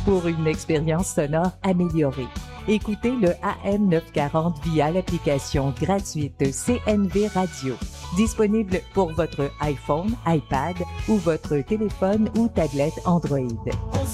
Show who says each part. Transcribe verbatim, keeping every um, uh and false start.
Speaker 1: pour une expérience sonore améliorée. Écoutez le A M neuf cent quarante via l'application gratuite C N V Radio. Disponible pour votre iPhone, iPad ou votre téléphone ou tablette Android.